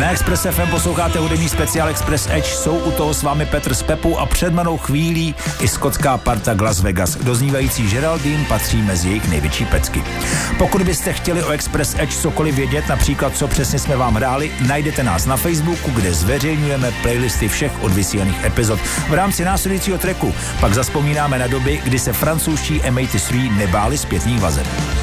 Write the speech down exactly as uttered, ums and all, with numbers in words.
Na Express F M posloucháte hudební speciál Express Edge, jsou u toho s vámi Petr s Pepou a před mnou chvílí i skotská parta Las Vegas. Doznívající Geraldine patří mezi jejich největší pecky. Pokud byste chtěli o Express Edge cokoliv vědět, například co přesně jsme vám hráli, najdete nás na Facebooku, kde zveřejňujeme playlisty všech odvysílaných epizod. V rámci následujícího tracku pak zazpomínáme na doby, kdy se francouzští M osmdesát tři nebáli zpětných vazeb.